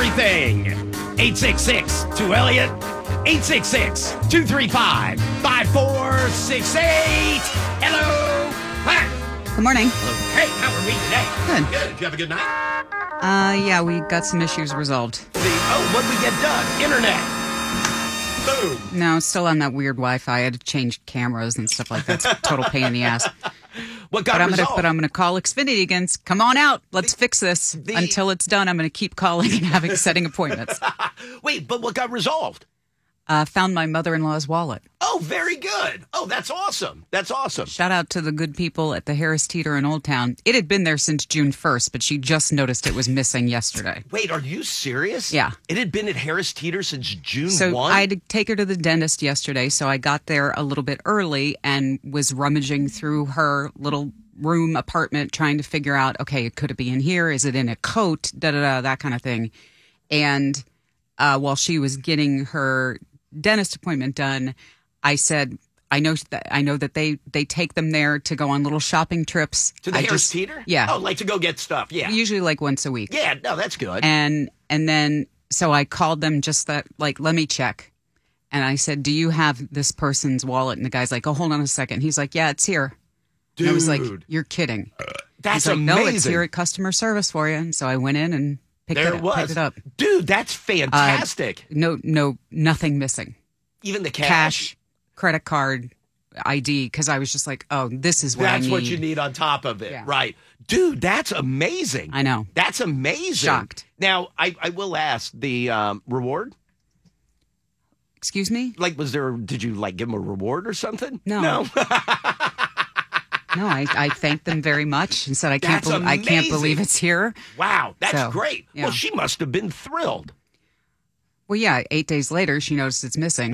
everything. 866-2-ELLIOT. 866-235-5468. Hello. Hi. Good morning. Hello. Hey, how are we today? Good. Good. Did you have a good night? Yeah, we got some issues resolved. What'd we get done? Internet. Boom. No, still on that weird Wi-Fi. I had to change cameras and stuff like that. It's a total pain in the ass. What got resolved? But I'm gonna call Xfinity again. Come on out. Let's fix this. Until it's done, I'm gonna keep calling and setting appointments. Wait, but what got resolved? Found my mother-in-law's wallet. Oh, very good. Oh, that's awesome. That's awesome. Shout out to the good people at the Harris Teeter in Old Town. It had been there since June 1st, but she just noticed it was missing yesterday. Wait, are you serious? Yeah. It had been at Harris Teeter since June 1? So I had to take her to the dentist yesterday, so I got there a little bit early and was rummaging through her little room apartment trying to figure out, okay, could it be in here? Is it in a coat? Da-da-da, that kind of thing. And while she was getting her dentist appointment done, I said, I know that they take them there to go on little shopping trips. To the Harris Teeter? Yeah. Oh, like to go get stuff. Yeah. Usually like once a week. Yeah, no, that's good. And then, so I called them just that, like, let me check. And I said, do you have this person's wallet? And the guy's like, oh, hold on a second. He's like, yeah, it's here. Dude. And I was like, you're kidding. That's He's like, amazing. no, it's here at customer service for you. And so I went in and picked it up. Dude, that's fantastic. No, nothing missing. Even the cash, credit card, ID, because I was just like, oh, this is what I need. That's what you need on top of it, yeah. Right? Dude, that's amazing. I know. That's amazing. Shocked. Now, I will ask the reward. Excuse me? Like, did you, like, give them a reward or something? No. No, I thanked them very much and said, I can't amazing. believe it's here. Wow, that's great. Yeah. Well, she must have been thrilled. Well, yeah, 8 days later, she noticed it's missing.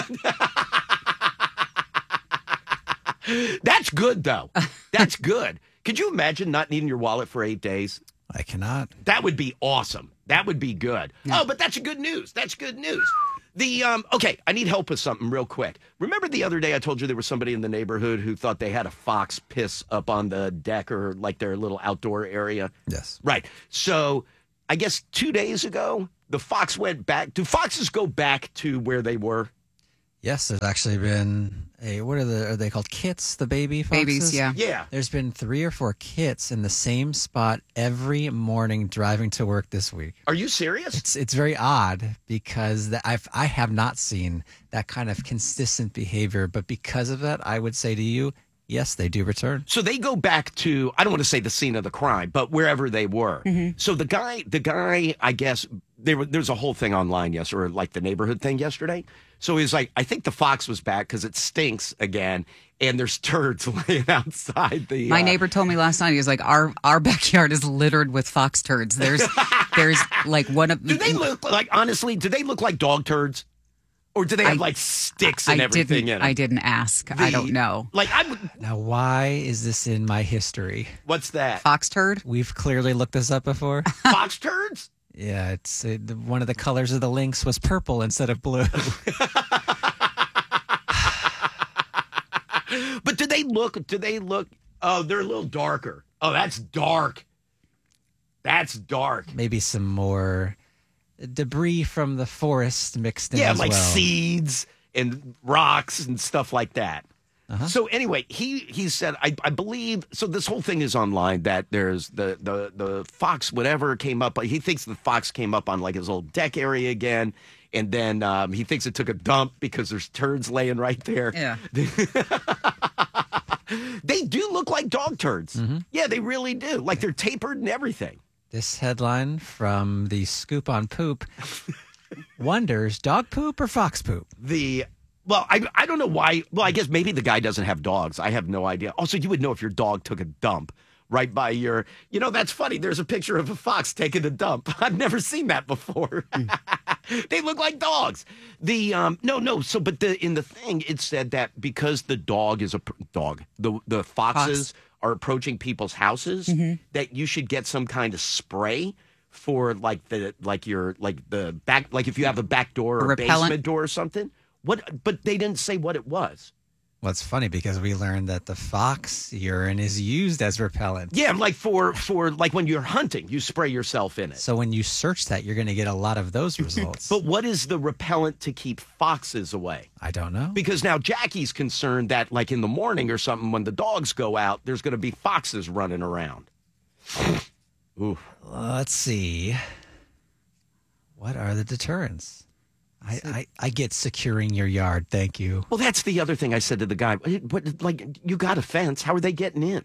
That's good, though. That's good. Could you imagine not needing your wallet for 8 days? I cannot. That would be awesome. That would be good. Yeah. Oh, but that's good news. That's good news. Okay, I need help with something real quick. Remember the other day I told you there was somebody in the neighborhood who thought they had a fox piss up on the deck or like their little outdoor area? Yes. Right. So I guess 2 days ago, the fox went back. Do foxes go back to where they were? Yes, there's actually been are they called kits, the baby foxes? Babies, yeah. Yeah. There's been 3 or 4 kits in the same spot every morning driving to work this week. Are you serious? It's very odd because I have not seen that kind of consistent behavior, but because of that, I would say to you, yes, they do return. So they go back to, I don't want to say the scene of the crime, but wherever they were. Mm-hmm. So the guy, I guess, there's a whole thing online or like the neighborhood thing yesterday. So he's like, I think the fox was back because it stinks again, and there's turds laying outside the. My neighbor told me last night, he was like, our backyard is littered with fox turds. There's like one of. Do they look like, honestly, do they look like dog turds? Or do they have like sticks and everything in them? I didn't ask. I don't know. Now, why is this in my history? What's that? Fox turd? We've clearly looked this up before. Fox turds? Yeah, it's one of the colors of the lynx was purple instead of blue. But do they look, oh, they're a little darker. Oh, that's dark. That's dark. Maybe some more debris from the forest mixed in as well. Yeah, like seeds and rocks and stuff like that. Uh-huh. So anyway, he said, I believe, so this whole thing is online that there's the fox, whatever came up, he thinks the fox came up on like his old deck area again. And then he thinks it took a dump because there's turds laying right there. Yeah. They do look like dog turds. Mm-hmm. Yeah, they really do. Like they're tapered and everything. This headline from the Scoop on Poop wonders, dog poop or fox poop? Well, I don't know why. Well, I guess maybe the guy doesn't have dogs. I have no idea. Also, you would know if your dog took a dump right by your, that's funny. There's a picture of a fox taking a dump. I've never seen that before. They look like dogs. No. So, but in the thing, it said that because the dog is the foxes are approaching people's houses, that you should get some kind of spray for like the back, like if you have a back door or a basement door or something. But they didn't say what it was. Well, it's funny because we learned that the fox urine is used as repellent. Yeah, like for like when you're hunting, you spray yourself in it. So when you search that, you're going to get a lot of those results. But what is the repellent to keep foxes away? I don't know. Because now Jackie's concerned that, like in the morning or something, when the dogs go out, there's going to be foxes running around. Ooh. Let's see. What are the deterrents? I get securing your yard. Thank you. Well, that's the other thing I said to the guy. What, like, you got a fence. How are they getting in?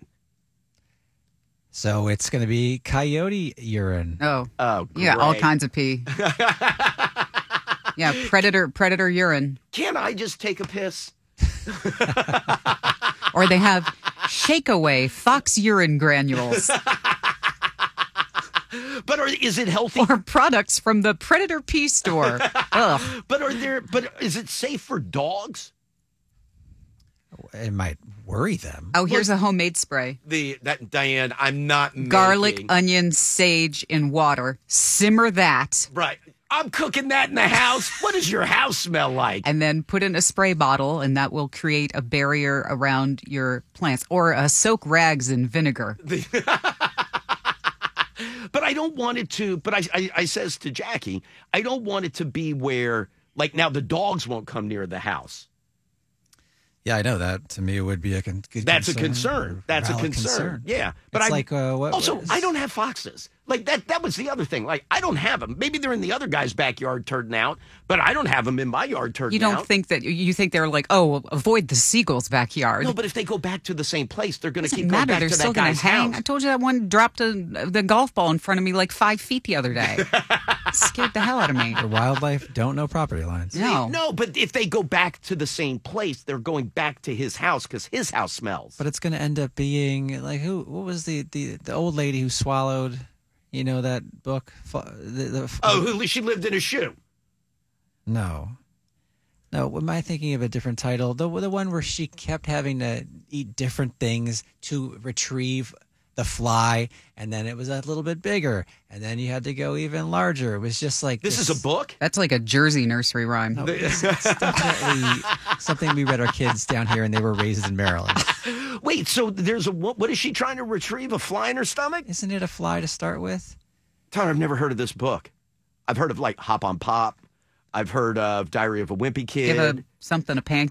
So it's going to be coyote urine. Oh, Oh, yeah, all great. kinds of pee. Yeah, predator urine. Can't I just take a piss? Or they have shake away fox urine granules But is it healthy? or products from the Predator Pee store. Ugh. But is it safe for dogs? It might worry them. Oh, here's a homemade spray. Diane, I'm not Garlic, making- onion, sage in water. Simmer that. Right. I'm cooking that in the house. What does your house smell like? And then put in a spray bottle, and that will create a barrier around your plants. Or soak rags in vinegar. But I don't want it to. But I says to Jackie, I don't want it to be where, like, now the dogs won't come near the house. Yeah, I know that. To me, it would be a good That's a concern. concern. That's a Valid concern. Yeah, but It's like, also I don't have foxes. Like that was the other thing. Like I don't have them. Maybe they're in the other guy's backyard turning out, but I don't have them in my yard turning You don't out. think that you think they're like, oh, avoid the seagull's backyard. No, but if they go back to the same place, they're going to Doesn't keep going matter. back They're to still that going guy's to hang. house. I told you that one dropped the golf ball in front of me like 5 feet the other day. Scared the hell out of me. The wildlife don't know property lines. No. No, but if they go back to the same place, they're going back to his house because his house smells. But it's going to end up being like who? What was the old lady who swallowed? You know that book? She lived in a shoe. No. Am I thinking of a different title? The one where she kept having to eat different things to retrieve the fly, and then it was a little bit bigger, and then you had to go even larger. It was just like This is a book? That's like a Jersey nursery rhyme. No, it's definitely something we read our kids down here, and they were raised in Maryland. Wait, so there's what is she trying to retrieve? A fly in her stomach? Isn't it a fly to start with? Tyler, I've never heard of this book. I've heard of like Hop on Pop. I've heard of Diary of a Wimpy Kid. Give a pancake.